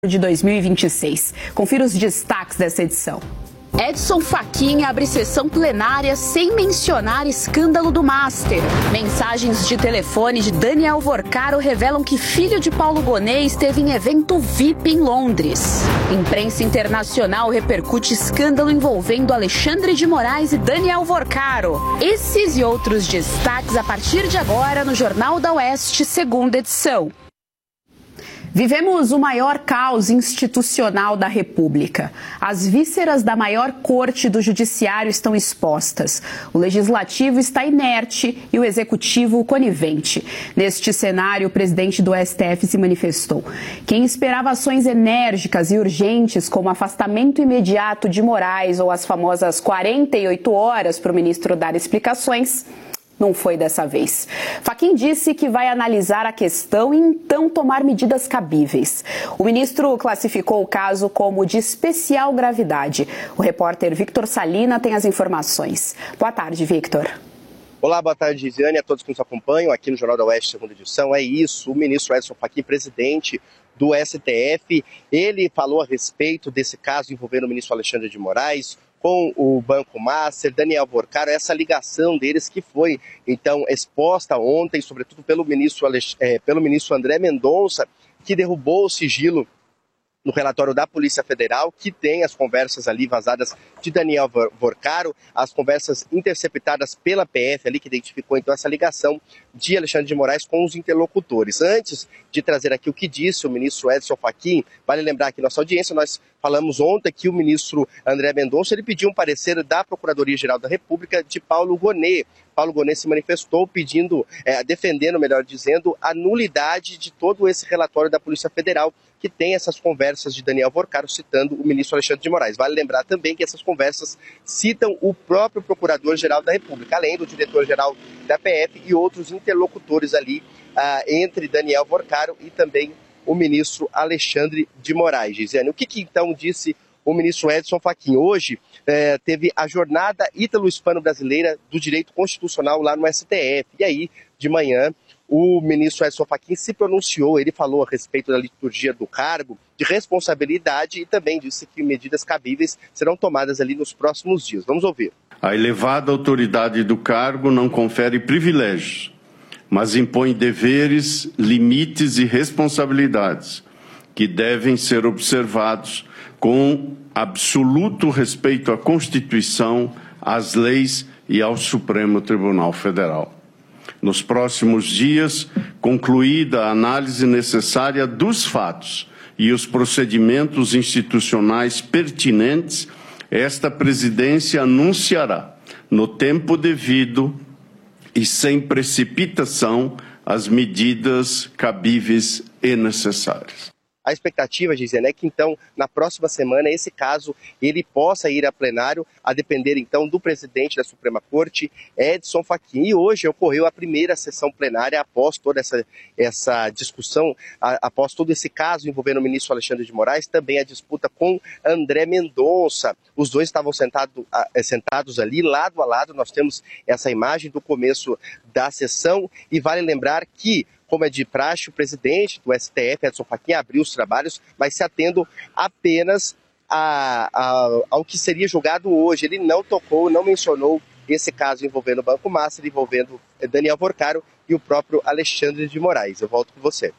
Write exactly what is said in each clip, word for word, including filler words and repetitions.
de dois mil e vinte e seis. Confira os destaques dessa edição. Edson Fachin abre sessão plenária sem mencionar escândalo do Master. Mensagens de telefone de Daniel Vorcaro revelam que filho de Paulo Gonet esteve em evento V I P em Londres. Imprensa internacional repercute escândalo envolvendo Alexandre de Moraes e Daniel Vorcaro. Esses e outros destaques a partir de agora no Jornal da Oeste, segunda edição. Vivemos o maior caos institucional da República. As vísceras da maior corte do judiciário estão expostas. O legislativo está inerte e o executivo conivente. Neste cenário, o presidente do S T F se manifestou. Quem esperava ações enérgicas e urgentes, como afastamento imediato de Moraes ou as famosas quarenta e oito horas para o ministro dar explicações, não foi dessa vez. Fachin disse que vai analisar a questão e então tomar medidas cabíveis. O ministro classificou o caso como de especial gravidade. O repórter Victor Salina tem as informações. Boa tarde, Victor. Olá, boa tarde, Gisane, a todos que nos acompanham aqui no Jornal da Oeste, segunda edição. É isso, o ministro Edson Fachin, presidente do S T F, ele falou a respeito desse caso envolvendo o ministro Alexandre de Moraes com o Banco Master, Daniel Vorcaro, essa ligação deles que foi, então, exposta ontem, sobretudo pelo ministro, Alex... é, pelo ministro André Mendonça, que derrubou o sigilo no relatório da Polícia Federal, que tem as conversas ali vazadas de Daniel Vorcaro, as conversas interceptadas pela P F ali, que identificou então essa ligação de Alexandre de Moraes com os interlocutores. Antes de trazer aqui o que disse o ministro Edson Fachin, vale lembrar que nossa audiência, nós falamos ontem que o ministro André Mendonça, ele pediu um parecer da Procuradoria-Geral da República de Paulo Gonet. Paulo Gonet se manifestou pedindo, é, defendendo, melhor dizendo, a nulidade de todo esse relatório da Polícia Federal, que tem essas conversas de Daniel Vorcaro citando o ministro Alexandre de Moraes. Vale lembrar também que essas conversas citam o próprio Procurador-Geral da República, além do diretor-geral da P F e outros interlocutores ali, ah, entre Daniel Vorcaro e também o ministro Alexandre de Moraes. Gisane, o que, que então disse o ministro Edson Fachin? Hoje eh, teve a jornada ítalo-hispano-brasileira do direito constitucional lá no S T F. E aí, de manhã, o ministro Edson Fachin se pronunciou, ele falou a respeito da liturgia do cargo, de responsabilidade e também disse que medidas cabíveis serão tomadas ali nos próximos dias. Vamos ouvir. A elevada autoridade do cargo não confere privilégios, mas impõe deveres, limites e responsabilidades que devem ser observados com absoluto respeito à Constituição, às leis e ao Supremo Tribunal Federal. Nos próximos dias, concluída a análise necessária dos fatos e os procedimentos institucionais pertinentes, esta presidência anunciará, no tempo devido e sem precipitação, as medidas cabíveis e necessárias. A expectativa, Gisele, é que então, na próxima semana, esse caso, ele possa ir a plenário, a depender então do presidente da Suprema Corte, Edson Fachin. E hoje ocorreu a primeira sessão plenária após toda essa, essa discussão, a, após todo esse caso envolvendo o ministro Alexandre de Moraes, também a disputa com André Mendonça. Os dois estavam sentado, sentados ali, lado a lado. Nós temos essa imagem do começo da sessão e vale lembrar que, como é de praxe, o presidente do S T F, Edson Fachin, abriu os trabalhos, mas se atendo apenas a, a, ao que seria julgado hoje. Ele não tocou, não mencionou esse caso envolvendo o Banco Master, envolvendo Daniel Vorcaro e o próprio Alexandre de Moraes. Eu volto com você.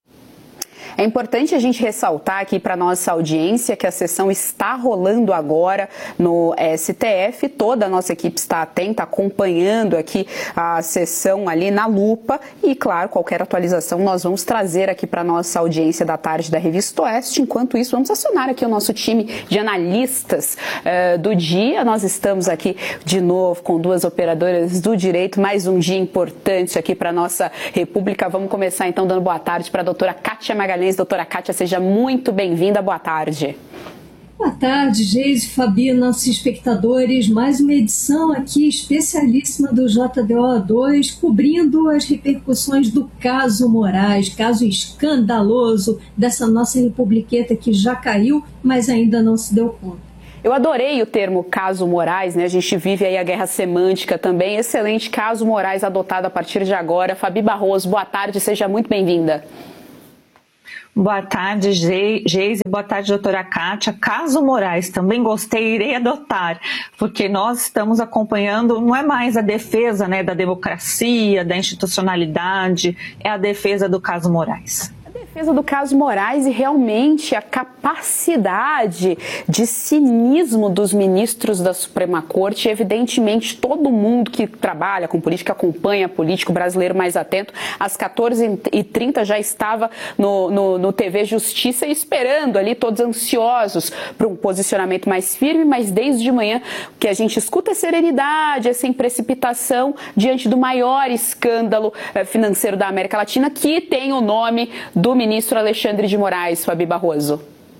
É importante a gente ressaltar aqui para a nossa audiência que a sessão está rolando agora no S T F. Toda a nossa equipe está atenta, acompanhando aqui a sessão ali na lupa. E, claro, qualquer atualização nós vamos trazer aqui para a nossa audiência da tarde da Revista Oeste. Enquanto isso, vamos acionar aqui o nosso time de analistas uh, do dia. Nós estamos aqui de novo com duas operadoras do direito. Mais um dia importante aqui para a nossa República. Vamos começar então dando boa tarde para a doutora Kátia Magalhães. Doutora Kátia, seja muito bem-vinda. Boa tarde. Boa tarde, Geise, Fabi, nossos espectadores. Mais uma edição aqui especialíssima do J D O dois, cobrindo as repercussões do caso Moraes, caso escandaloso dessa nossa republiqueta que já caiu, mas ainda não se deu conta. Eu adorei o termo caso Moraes, né? A gente vive aí a guerra semântica também. Excelente caso Moraes adotado a partir de agora. Fabi Barroso, boa tarde, seja muito bem-vinda. Boa tarde, Geise. Boa tarde, doutora Kátia. Caso Moraes, também gostei, irei adotar, porque nós estamos acompanhando, não é mais a defesa, né, da democracia, da institucionalidade, é a defesa do caso Moraes. Defesa do caso Moraes e realmente a capacidade de cinismo dos ministros da Suprema Corte. Evidentemente, todo mundo que trabalha com política, acompanha político brasileiro mais atento, às quatorze e trinta já estava no, no, no T V Justiça esperando ali, todos ansiosos para um posicionamento mais firme, mas desde de manhã o que a gente escuta é serenidade, é sem precipitação diante do maior escândalo financeiro da América Latina, que tem o nome do ministro Alexandre de Moraes. Fabi Barroso.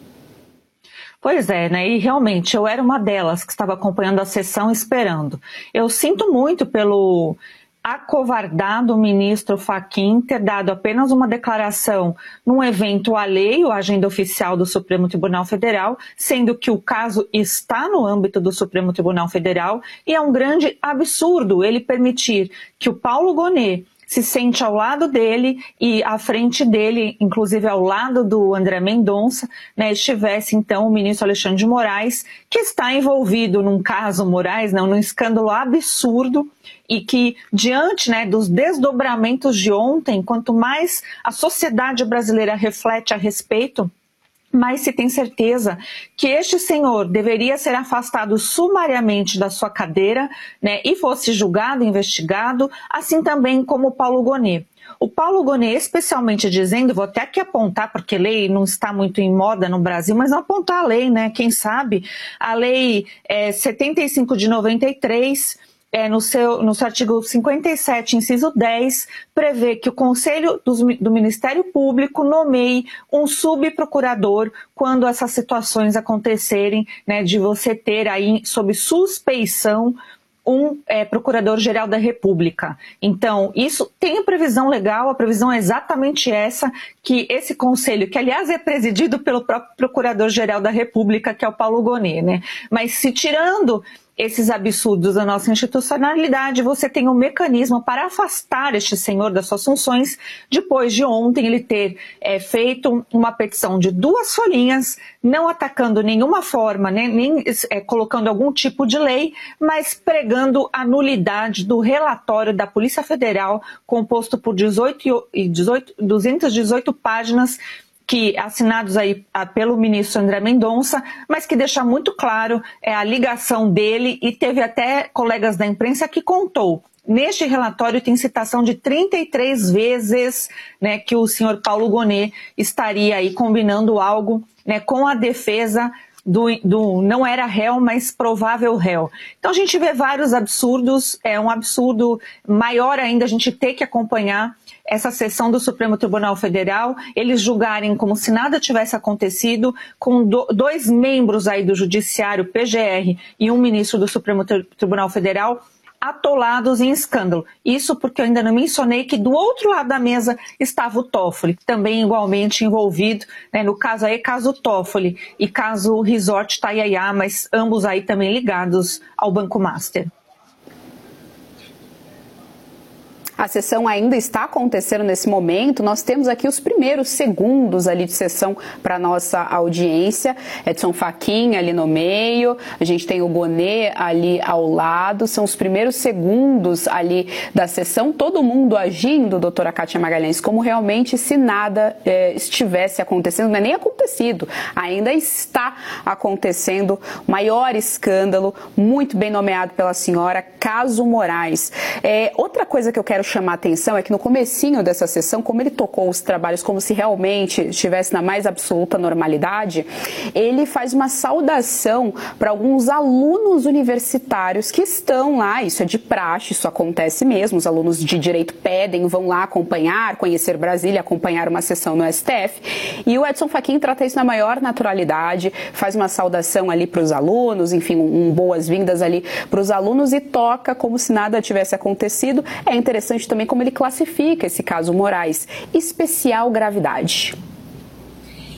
Pois é, né? E realmente eu era uma delas que estava acompanhando a sessão esperando. Eu sinto muito pelo acovardado ministro Fachin ter dado apenas uma declaração num evento alheio à agenda oficial do Supremo Tribunal Federal, sendo que o caso está no âmbito do Supremo Tribunal Federal, e é um grande absurdo ele permitir que o Paulo Gonet se sente ao lado dele e à frente dele, inclusive ao lado do André Mendonça, né, estivesse então o ministro Alexandre de Moraes, que está envolvido num caso Moraes, não, num escândalo absurdo, e que diante, né, dos desdobramentos de ontem, quanto mais a sociedade brasileira reflete a respeito, mas se tem certeza que este senhor deveria ser afastado sumariamente da sua cadeira, né, e fosse julgado, investigado, assim também como o Paulo Gonet. O Paulo Gonet, especialmente dizendo, vou até aqui apontar, porque lei não está muito em moda no Brasil, mas não apontar a lei, né? Quem sabe? A lei é, setenta e cinco de noventa e três... É, no, seu, no seu artigo cinquenta e sete, inciso dez, prevê que o Conselho do, do Ministério Público nomeie um subprocurador quando essas situações acontecerem, né, de você ter aí sob suspeição um é, Procurador-Geral da República. Então, isso tem a previsão legal, a previsão é exatamente essa, que esse conselho, que aliás é presidido pelo próprio Procurador-Geral da República, que é o Paulo Gonet, né? Mas se tirando esses absurdos da nossa institucionalidade, você tem um mecanismo para afastar este senhor das suas funções, depois de ontem ele ter é, feito uma petição de duas folhinhas, não atacando nenhuma forma, né, nem é, colocando algum tipo de lei, mas pregando a nulidade do relatório da Polícia Federal, composto por dezoito, dezoito, duzentas e dezoito páginas, que assinados aí pelo ministro André Mendonça, mas que deixa muito claro é, a ligação dele, e teve até colegas da imprensa que contou. Neste relatório tem citação de trinta e três vezes, né, que o senhor Paulo Gonet estaria aí combinando algo, né, com a defesa Do, do não era réu, mas provável réu. Então a gente vê vários absurdos, é um absurdo maior ainda a gente ter que acompanhar essa sessão do Supremo Tribunal Federal, eles julgarem como se nada tivesse acontecido, com do, dois membros aí do Judiciário, P G R, e um ministro do Supremo Tribunal Federal, atolados em escândalo. Isso porque eu ainda não mencionei que do outro lado da mesa estava o Toffoli, também igualmente envolvido, né, no caso aí, caso Toffoli e caso Resort Tayayá, mas ambos aí também ligados ao Banco Master. A sessão ainda está acontecendo nesse momento. Nós temos aqui os primeiros segundos ali de sessão para nossa audiência. Edson Fachin ali no meio, a gente tem o Gonet ali ao lado. São os primeiros segundos ali da sessão. Todo mundo agindo, doutora Kátia Magalhães, como realmente se nada eh, estivesse acontecendo. Não é nem acontecido, ainda está acontecendo o maior escândalo, muito bem nomeado pela senhora, caso Moraes. É, outra coisa que eu quero chamar a atenção é que no comecinho dessa sessão, como ele tocou os trabalhos como se realmente estivesse na mais absoluta normalidade, ele faz uma saudação para alguns alunos universitários que estão lá. Isso é de praxe, isso acontece mesmo, os alunos de direito pedem, vão lá acompanhar, conhecer Brasília, acompanhar uma sessão no S T F, e o Edson Fachin trata isso na maior naturalidade, faz uma saudação ali para os alunos, enfim, um, um boas-vindas ali para os alunos, e toca como se nada tivesse acontecido. É interessante também como ele classifica esse caso Moraes, especial gravidade.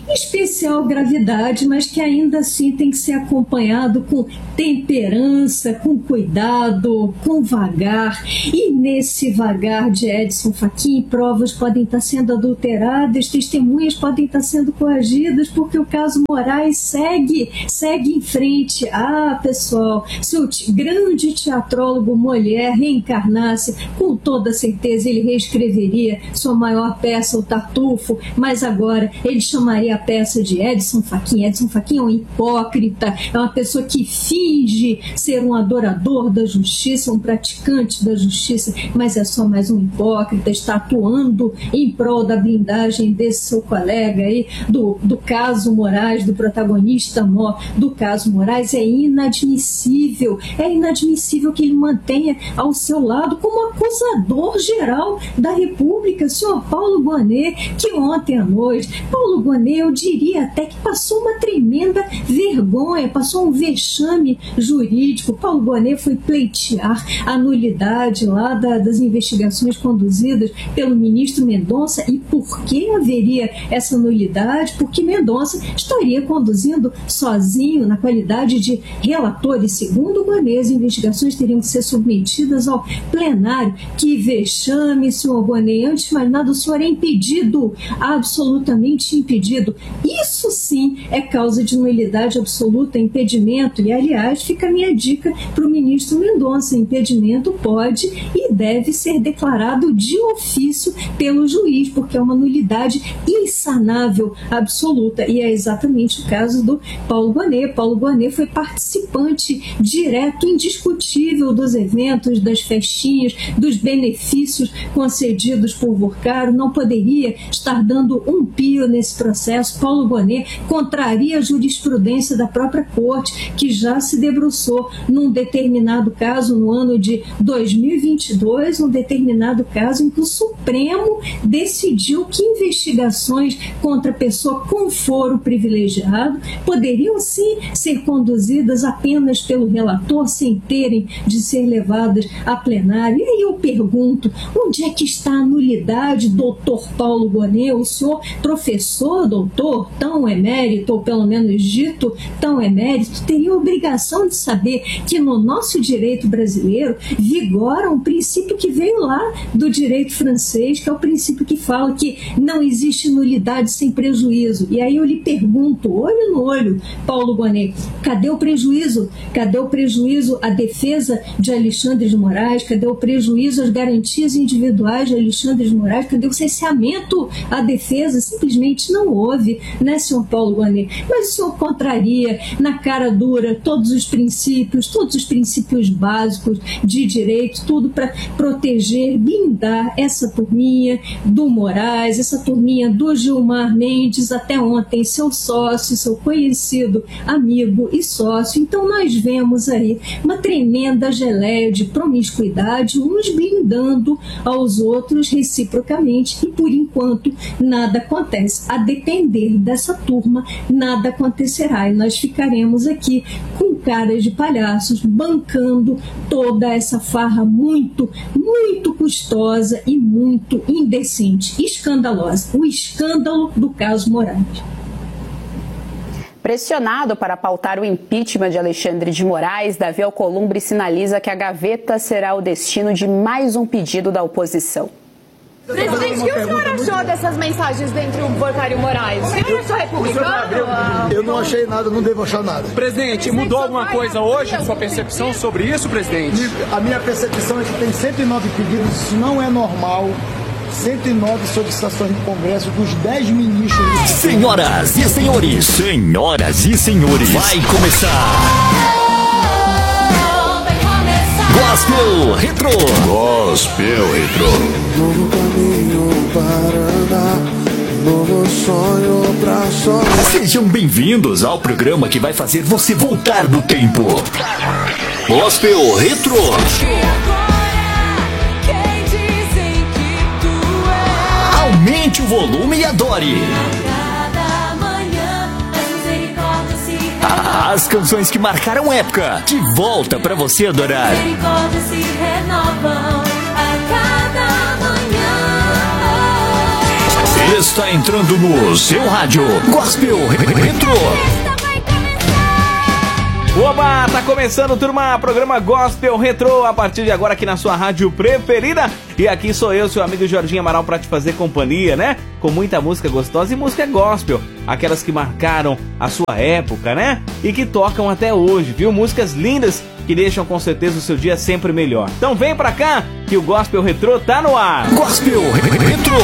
especial gravidade, mas que ainda assim tem que ser acompanhado com temperança, com cuidado, com vagar. E nesse vagar de Edson Fachin, provas podem estar sendo adulteradas, testemunhas podem estar sendo coagidas, porque o caso Moraes segue, segue em frente. Ah, pessoal, se o grande teatrólogo Molière reencarnasse, com toda certeza ele reescreveria sua maior peça, o Tartufo, mas agora ele chamaria a peça de Edson Fachin. Edson Fachin é um hipócrita, é uma pessoa que finge ser um adorador da justiça, um praticante da justiça, mas é só mais um hipócrita, está atuando em prol da blindagem desse seu colega aí, do, do caso Moraes, do protagonista mor, do caso Moraes. É inadmissível, é inadmissível que ele mantenha ao seu lado como acusador geral da República, o senhor Paulo Gonet, que ontem à noite, Paulo Gonet, eu diria até que passou uma tremenda vergonha, passou um vexame jurídico. Paulo Gonet foi pleitear a nulidade lá da, das investigações conduzidas pelo ministro Mendonça. E por que haveria essa nulidade? Porque Mendonça estaria conduzindo sozinho, na qualidade de relator, e segundo Gonet, as investigações teriam que ser submetidas ao plenário. Que vexame, senhor Gonet. Antes de mais nada, o senhor é impedido, absolutamente impedido. Isso sim é causa de nulidade absoluta, impedimento. E, aliás, fica a minha dica para o ministro Mendonça: impedimento pode e deve ser declarado de ofício pelo juiz, porque é uma nulidade insanável, absoluta. E é exatamente o caso do Paulo Gonet. Paulo Gonet foi participante direto, indiscutível dos eventos, das festinhas, dos benefícios concedidos por Vorcaro. Não poderia estar dando um pio nesse processo. Paulo Gonet contraria a jurisprudência da própria corte, que já se debruçou num determinado caso no ano de dois mil e vinte e dois, um determinado caso em que o Supremo decidiu que investigações contra pessoa com foro privilegiado poderiam sim ser conduzidas apenas pelo relator, sem terem de ser levadas a plenário. E aí eu pergunto, onde é que está a nulidade, doutor Paulo Gonet? O senhor professor, doutor, tão emérito, ou pelo menos dito tão emérito, teria a obrigação de saber que no nosso direito brasileiro vigora um princípio que veio lá do direito francês, que é o princípio que fala que não existe nulidade sem prejuízo. E aí eu lhe pergunto, olho no olho, Paulo Gonet, cadê o prejuízo? Cadê o prejuízo à defesa de Alexandre de Moraes? Cadê o prejuízo às garantias individuais de Alexandre de Moraes? Cadê o cerceamento à defesa? Simplesmente não houve, né, senhor Paulo Gonet? Mas o senhor contraria na cara dura todos os princípios, todos os princípios básicos de direito, tudo para proteger, blindar essa turminha do Moraes, essa turminha do Gilmar Mendes, até ontem seu sócio, seu conhecido amigo e sócio. Então nós vemos aí uma tremenda geleia de promiscuidade, uns blindando aos outros reciprocamente, e por enquanto nada acontece. A depender dessa turma, nada acontecerá, e nós ficaremos aqui com caras de palhaços bancando toda essa farra muito, muito custosa e muito indecente, escandalosa, o escândalo do caso Moraes. Pressionado para pautar o impeachment de Alexandre de Moraes, Davi Alcolumbre sinaliza que a gaveta será o destino de mais um pedido da oposição. Presidente, o que o senhor achou dessas mensagens entre o Vorcaro e o Moraes? O senhor achou republicano? Eu não achei nada, não devo achar nada. Presidente, mudou alguma coisa hoje a sua percepção sobre isso, presidente? A minha percepção é que tem cento e nove pedidos, isso não é normal. cento e nove solicitações do Congresso dos dez ministros. Senhoras e senhores, senhoras e senhores, vai começar. Gospel Retro. Gospel Retro. Novo caminho para andar, novo sonho pra sonhar. Sejam bem-vindos ao programa que vai fazer você voltar no tempo. Gospel Retro. Aumente o volume e adore. As canções que marcaram época, de volta pra você adorar. Misericórdias se renovam a cada manhã. Está entrando no seu rádio Gospel Retro. Oba, tá começando, turma, programa Gospel Retro, a partir de agora aqui na sua rádio preferida. E aqui sou eu, seu amigo Jorginho Amaral, pra te fazer companhia, né? Com muita música gostosa e música gospel, aquelas que marcaram a sua época, né? E que tocam até hoje, viu? Músicas lindas que deixam com certeza o seu dia sempre melhor. Então vem pra cá, que o Gospel Retro tá no ar. Gospel Retro.